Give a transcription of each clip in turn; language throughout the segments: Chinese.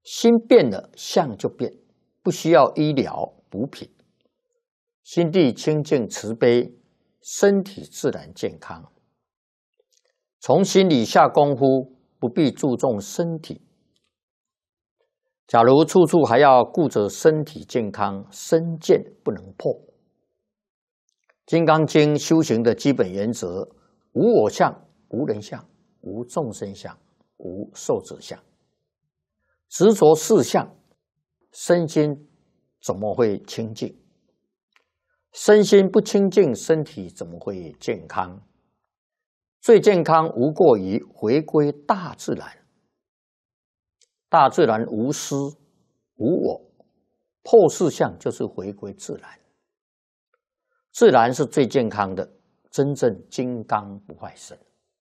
心变了，相就变，不需要医疗补品。心地清净慈悲，身体自然健康。从心里下功夫，不必注重身体。假如处处还要顾着身体健康，身见不能破。金刚经修行的基本原则：无我相、无人相、无众生相、无寿者相。执着四相，身心怎么会清净？身心不清净，身体怎么会健康？最健康无过于回归大自然。大自然无私无我，破四相就是回归自然。自然是最健康的，真正金刚不坏身。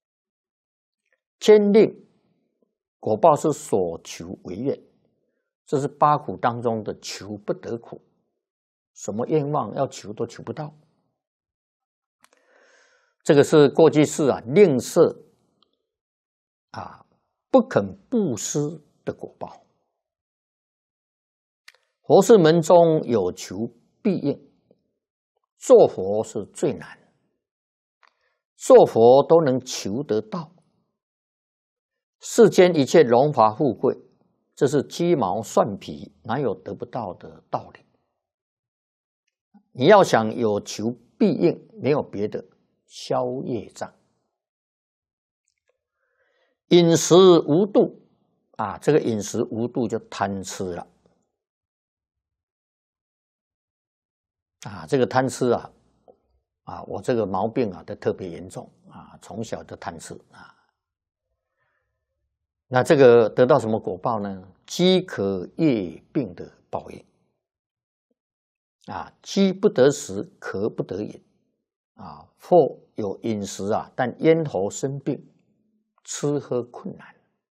天令果报是所求为愿，这是八苦当中的求不得苦。什么愿望要求都求不到，这个是过去世吝啬不肯布施的果报。佛事门中有求必应，做佛是最难，做佛都能求得到。世间一切荣华富贵，这是鸡毛蒜皮，哪有得不到的道理？你要想有求必应，没有别的，消业障。饮食无度这个饮食无度就贪吃了这个贪吃我这个毛病都特别严重从小就贪吃那这个得到什么果报呢？饥渴业病的报应饥不得食，渴不得饮或有饮食但咽喉生病，吃喝困难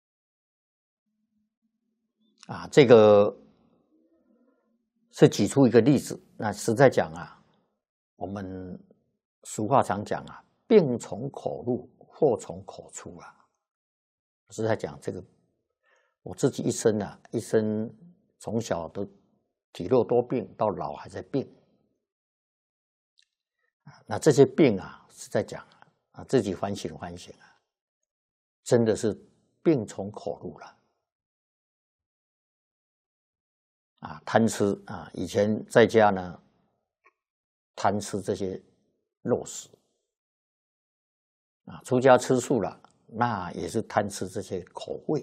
这个是举出一个例子。那实在讲我们俗话常讲病从口入，祸从口出实在讲这个，我自己一生从小都体弱多病，到老还在病那这些病是在讲自己反省反省真的是病从口入了贪吃以前在家呢，贪吃这些肉食出家吃素了，那也是贪吃这些口味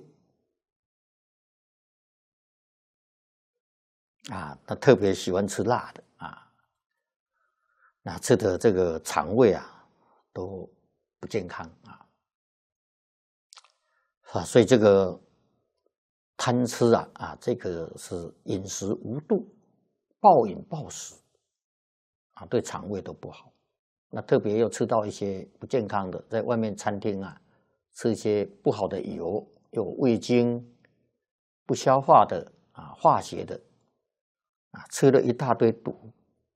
他特别喜欢吃辣的那吃的这个肠胃都不健康所以这个贪吃这个是饮食无度，暴饮暴食对肠胃都不好。那特别又吃到一些不健康的，在外面餐厅吃一些不好的油，有味精、不消化的化学的吃了一大堆毒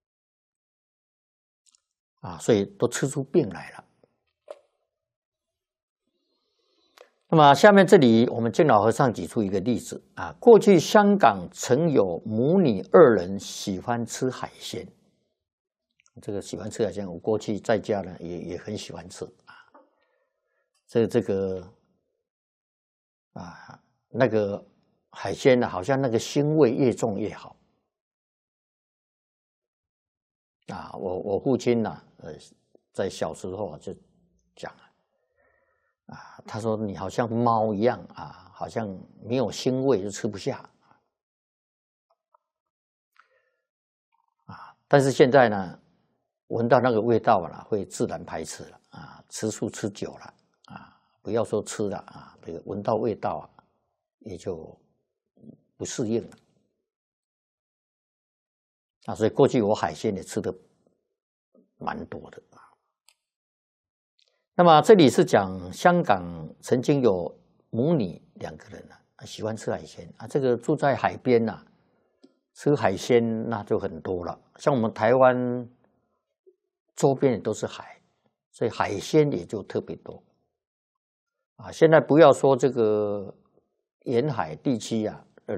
所以都吃出病来了。那么下面这里我们净老和尚举出一个例子过去香港曾有母女2人喜欢吃海鲜。这个喜欢吃海鲜，我过去在家呢也很喜欢吃这个那个海鲜呢，好像那个腥味越重越好我父亲在小时候就讲他说你好像猫一样好像没有腥味就吃不下但是现在呢，闻到那个味道会自然排斥了吃素吃久了不要说吃了这个闻到味道也就不适应了所以过去我海鲜也吃的蛮多的那么这里是讲香港曾经有母女2个人喜欢吃海鲜这个住在海边吃海鲜那就很多了。像我们台湾周边也都是海，所以海鲜也就特别多现在不要说这个沿海地区